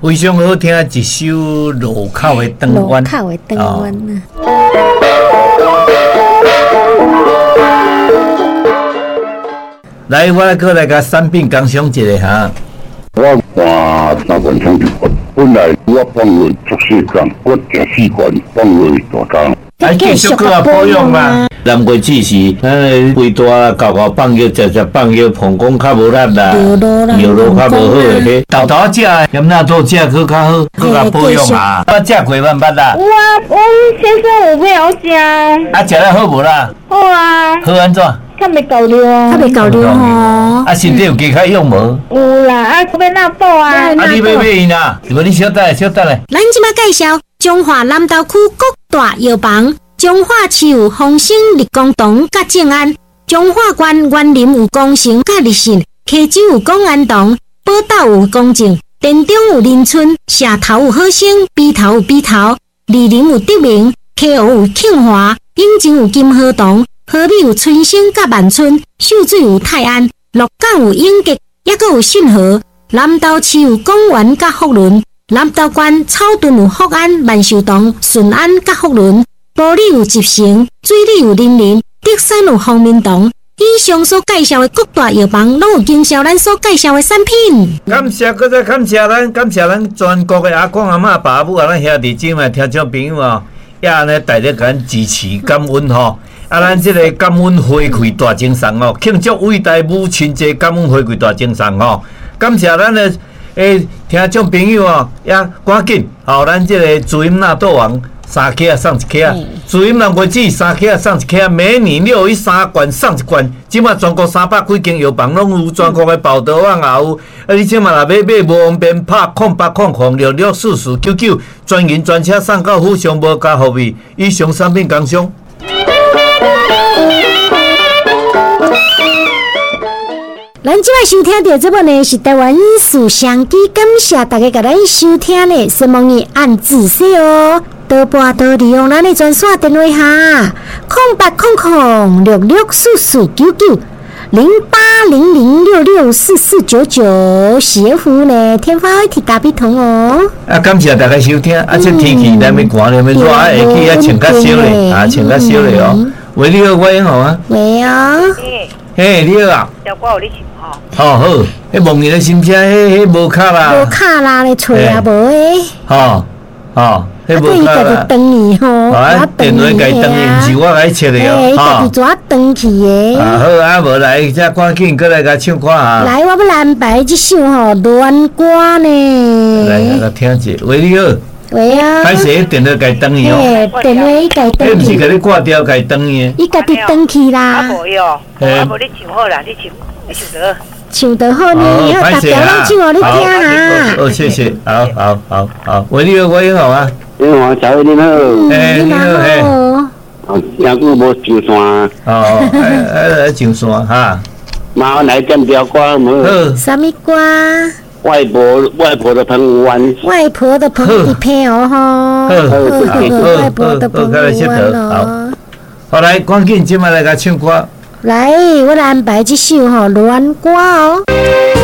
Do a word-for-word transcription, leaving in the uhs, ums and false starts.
非常好听一首路口的灯湾。 路口的灯湾啊。 来，我来过来甲产品讲详一下哈。 我看三罐枪就本来我放落足细工，我行四罐放落大工。 还继续搁啊保养嘛？南瓜子是咱个肥大搞搞放药，食食放药，膀胱较无力啦，药路较无好诶。豆豆食，咸纳豆食搁较好，搁甲保养嘛。我食过万捌啦。 我我先生有要食。 啊，食了好无啦？ 好啊。 好安怎？ 较袂够量， 较袂够量吼。 啊，身体有加较用无？ 有啦，啊，要哪补啊？ 啊，你要买伊呐？无你小等下，小等下。 咱即摆介绍中华南投区各大药房。中华市有丰兴立功堂甲正安，中华县园林有工程甲立信，溪州有公安堂，宝岛有公正，田中有林村，社头有好生，鼻头有鼻头，梨林有德明，溪湖有庆华，永靖有金河堂，河里有春生甲万春，秀水有泰安，鹿港有永吉，也阁有信和，南投市有公园甲福伦，南投县草屯有福安、万寿堂、顺安甲福伦。埔里有集成，水里有林林，德山有方明堂。以上所介绍的各大药房，拢有经销咱所介绍的产品。 感谢，搁再感谢咱，感谢咱全国的阿公阿嬷、爸母啊，咱兄弟姊妹、听众朋友哦，也安尼大家甲咱支持、感恩吼。啊，咱即个感恩花开大精神哦，庆祝伟大母亲节，感恩花开大精神吼。感谢咱的诶听众朋友哦，也赶紧吼，咱即个主音纳豆王。三克啊，送一克啊！主饮南瓜子三克啊，送一克啊！每年六一三罐送一罐，即马全国三百几间药房拢有，全国的报道网也有。啊，你即马若要买，无方便拍空八空空六六四四九九，专人专车送到府上无加服务。以上产品工商。 咱即摆收听到这部呢是台湾树香机，感谢大家甲咱收听呢，希望你按仔细哦。多拨多利用咱的专线电话哈，空八空空六六四四九九零八零零六六四四九九，喜服务呢，天发一体咖啡桶哦。 啊，感谢大家收听，啊，这天气咱要寒，咱要热，啊，下去啊穿较少咧，啊，穿较少咧哦。喂，你好，我英好啊。 喂啊。 嘿，你好啊。 小我有你请吼。 好好，迄梦见的心声，迄迄无卡啦。 无卡啦咧，吹啊无诶。 吼吼。 啊，对伊家己断去吼， 啊，电话家己断去，毋是我来切的哦。 伊家己抓断去的。 啊好啊，无来，再赶紧过来甲唱歌啊。 来，我要安排这首吼恋歌呢。 来，甲听者，喂你好。 喂啊。 歹势，电话家己断去哦。 嘿，电话伊家己断去。 迄毋是甲你挂掉，家己断去。 伊家己断去啦。 啊无哟，啊无你唱好啦，你唱，你唱得。 唱得好呢，好，大家拢唱互你听啊。 好，谢谢，好好好好，喂你好，我英好啊。 你好，小伟你好。 诶，你好，嘿。 哦，也久无上山。 哦，来来上山哈。 麻烦来点条歌无？ 好。 什么歌？ 外婆外婆的澎湖湾。 外婆的澎湖片哦吼。 好，好， 外婆的澎湖湾哦。 好，来，赶紧今麦来甲唱歌。 来，我来安排这首吼恋歌哦。